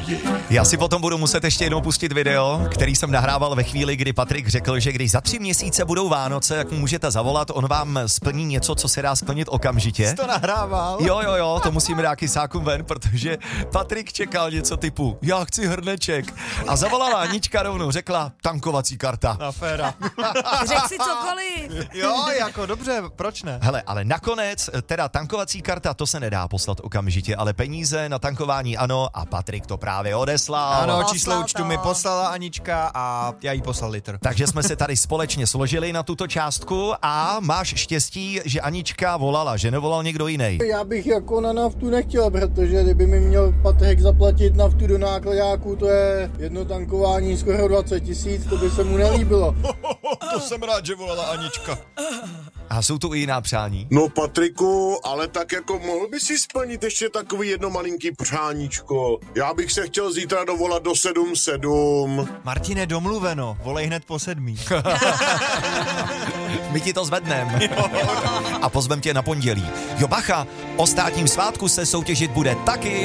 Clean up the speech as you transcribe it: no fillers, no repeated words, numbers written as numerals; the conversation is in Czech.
Já si potom budu muset ještě jednou pustit video, který jsem nahrával ve chvíli, kdy Patrik řekl, že když za 3 měsíce budou Vánoce, jak mu můžete zavolat, on vám splní něco, co se dá splnit okamžitě. Jsi to nahrával? Jo, to musíme dát kysákům ven, protože Patrik čekal něco typu, já chci hrneček. A zavolala Anička rovnou, řekla tankovací karta. Na féra. Řek si cokoliv. Jo, jako dobře, proč ne? Hele, ale nakonec, teda tankovací karta, to se nedá poslat okamžitě, ale peníze na tankování ano a Patrik to právě odeslal. Ano, Poslal číslo účtu to. mi poslala Anička a já jí poslal litr. Takže jsme se tady společně složili na tuto částku a máš štěstí, že Anička volala, že nevolal někdo jiný. Já bych jako na naftu nechtěl, protože kdyby mi měl Patrik zaplatit naftu do nákladáku, to je jedno tankování skoro 20 000, to by se mu nelíbilo. To jsem rád, že volala Anička. A jsou tu i jiná přání. No Patriku, ale tak jako mohl by si splnit ještě takový jedno malinký přáníčko. Já bych se chtěl zítra dovolat do 7:07. Martine, domluveno, volej hned po 7. My ti to zvedneme. A pozvem tě na pondělí. Jo bacha, o státním svátku se soutěžit bude taky.